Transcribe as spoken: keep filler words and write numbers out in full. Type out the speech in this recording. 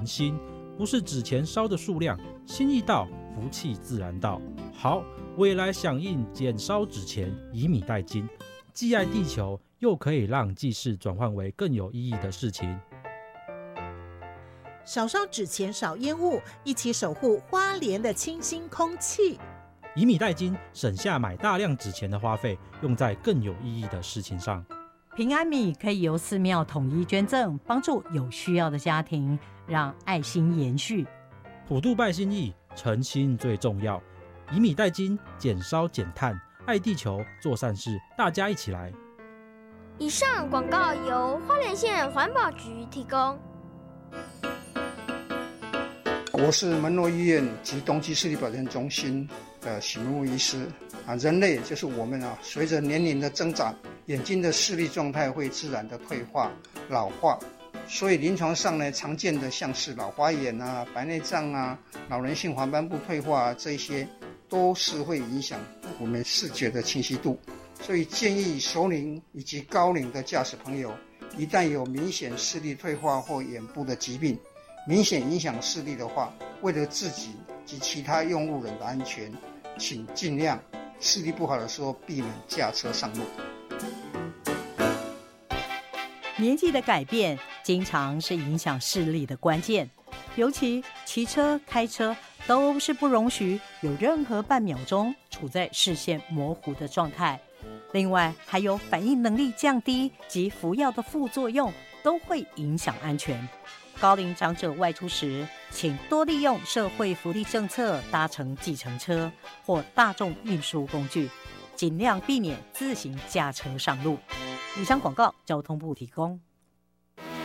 心，不是纸钱烧的数量，心意到，福气自然到。好，我也来响应减烧纸钱，以米代金，既爱地球，又可以让祭祀转换为更有意义的事情。 少烧纸钱，少烟雾，一起守护花莲的清新空气。 以米代金，省下买大量纸钱的花费，用在更有意义的事情上。 平安米可以由寺庙统一捐赠，帮助有需要的家庭，让爱心延续。 普渡拜心意，诚心最重要。以米代金，减烧减碳，爱地球，做善事，大家一起来。 以上广告由花莲县环保局提供。 我是门诺医院及东基视力保健中心的许明武医师啊，人类就是我们啊，随着年龄的增长，眼睛的视力状态会自然的退化、老化，所以临床上呢，常见的像是老花眼啊、白内障啊、老人性黄斑部退化啊，这一些都是会影响我们视觉的清晰度。所以建议熟龄以及高龄的驾驶朋友，一旦有明显视力退化或眼部的疾病，明显影响视力的话，为了自己及其他用路人的安全，请尽量视力不好的时候避免驾车上路。 年纪的改变经常是影响视力的关键，尤其骑车、开车都是不容许有任何半秒钟处在视线模糊的状态。另外，还有反应能力降低及服药的副作用，都会影响安全。高龄长者外出时，请多利用社会福利政策搭乘计程车或大众运输工具，尽量避免自行驾车上路。以上广告，交通部提供。